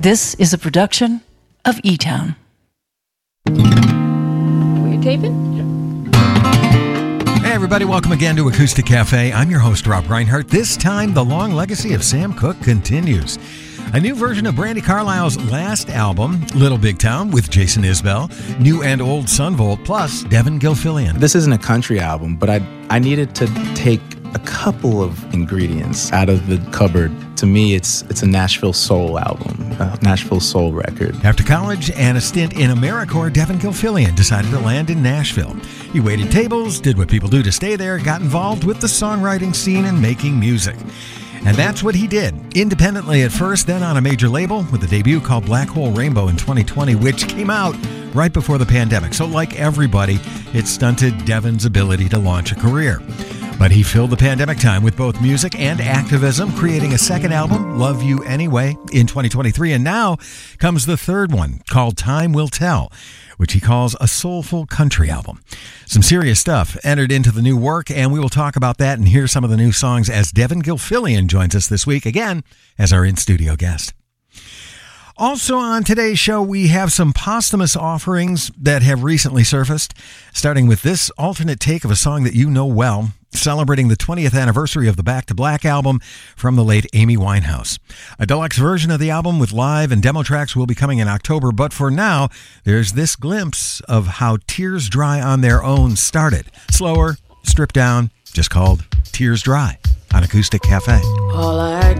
This is a production of E-Town. Were you taping? Hey everybody, welcome again to Acoustic Cafe. I'm your host, Rob Reinhardt. This time, the long legacy of Sam Cooke continues. A new version of Brandi Carlile's last album, Little Big Town, with Jason Isbell, new and old Son Volt, plus Devin Gilfillian. This isn't a country album, but I needed to take a couple of ingredients out of the cupboard. To me, it's a Nashville soul album, a Nashville soul record. After college and a stint in AmeriCorps, Devin Gilfillian decided to land in Nashville. He waited tables, did what people do to stay there, got involved with the songwriting scene and making music. And that's what he did, independently at first, then on a major label with a debut called Black Hole Rainbow in 2020, which came out right before the pandemic. So like everybody, it stunted Devin's ability to launch a career. But he filled the pandemic time with both music and activism, creating a second album, Love You Anyway, in 2023. And now comes the third one, called Time Will Tell, which he calls a soulful country album. Some serious stuff entered into the new work, and we will talk about that and hear some of the new songs as Devin Gilfillian joins us this week, again, as our in-studio guest. Also on today's show, we have some posthumous offerings that have recently surfaced, starting with this alternate take of a song that you know well, celebrating the 20th anniversary of the Back to Black album from the late Amy Winehouse. A deluxe version of the album with live and demo tracks will be coming in October, but for now, there's this glimpse of how Tears Dry on Their Own started. Slower, stripped down, just called Tears Dry on Acoustic Cafe. All I